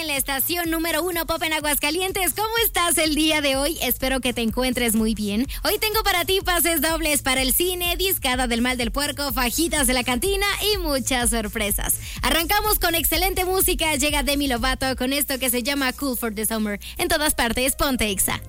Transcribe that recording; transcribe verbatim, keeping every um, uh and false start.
la estación número uno Pop en Aguascalientes. ¿Cómo estás el día de hoy? Espero que te encuentres muy bien. Hoy tengo para ti pases dobles para el cine, discada del mal del puerco, fajitas de la cantina y muchas sorpresas. Arrancamos con excelente música. Llega Demi Lovato con esto que se llama Cool for the Summer. En todas partes, ponte Exa.